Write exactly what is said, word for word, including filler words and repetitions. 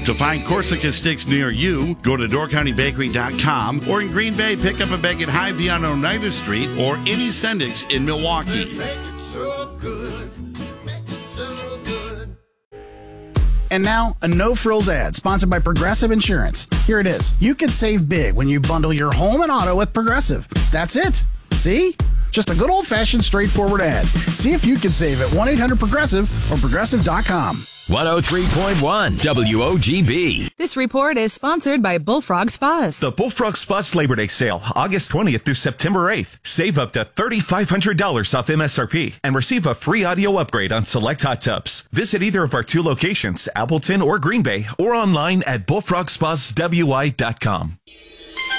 To find Corsica sticks near you, go to door county bakery dot com, or in Green Bay, pick up a bag at Hy-Vee on Oneida Street or any Sendix in Milwaukee. Make it so good. Make it so good. And now, a no-frills ad sponsored by Progressive Insurance. Here it is. You can save big when you bundle your home and auto with Progressive. That's it. See? Just a good old-fashioned, straightforward ad. See if you can save at one eight hundred progressive or progressive dot com. one oh three point one W O G B. This report is sponsored by Bullfrog Spas. The Bullfrog Spas Labor Day sale, August twentieth through September eighth. Save up to three thousand five hundred dollars off M S R P and receive a free audio upgrade on select hot tubs. Visit either of our two locations, Appleton or Green Bay, or online at bullfrog spas w i dot com.